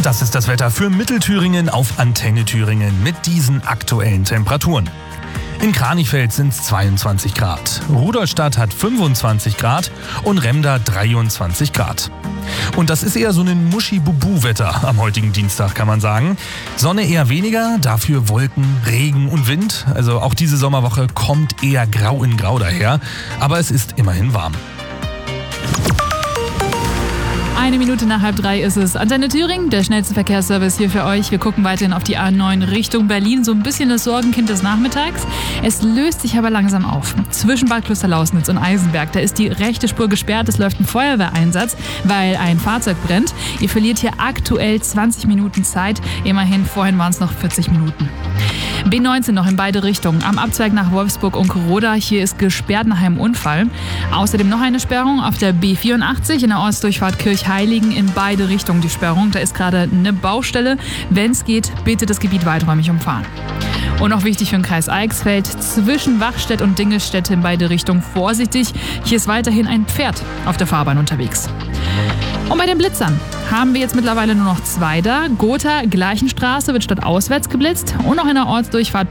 Und das ist das Wetter für Mittelthüringen auf Antenne Thüringen mit diesen aktuellen Temperaturen. In Kranichfeld sind es 22 Grad, Rudolstadt hat 25 Grad und Remda 23 Grad. Und das ist eher so ein Muschi-Bubu-Wetter am heutigen Dienstag, kann man sagen. Sonne eher weniger, dafür Wolken, Regen und Wind. Also auch diese Sommerwoche kommt eher grau in grau daher, aber es ist immerhin warm. 2:01 ist es. Antenne Thüringen, der schnellste Verkehrsservice hier für euch. Wir gucken weiterhin auf die A9 Richtung Berlin. So ein bisschen das Sorgenkind des Nachmittags. Es löst sich aber langsam auf. Zwischen Bad Klosterlausnitz und Eisenberg, da ist die rechte Spur gesperrt. Es läuft ein Feuerwehreinsatz, weil ein Fahrzeug brennt. Ihr verliert hier aktuell 20 Minuten Zeit. Immerhin, vorhin waren es noch 40 Minuten. B19 noch in beide Richtungen. Am Abzweig nach Wolfsburg und Roda. Hier ist gesperrt nach einem Unfall. Außerdem noch eine Sperrung auf der B84 in der Ortsdurchfahrt Kirchheiligen. In beide Richtungen die Sperrung. Da ist gerade eine Baustelle. Wenn es geht, bitte das Gebiet weiträumig umfahren. Und noch wichtig für den Kreis Eichsfeld, zwischen Wachstedt und Dingelstedt in beide Richtungen vorsichtig. Hier ist weiterhin ein Pferd auf der Fahrbahn unterwegs. Und bei den Blitzern haben wir jetzt mittlerweile nur noch 2 da. Gotha, Gleichenstraße wird stadtauswärts geblitzt und noch in der Ortsdurchfahrt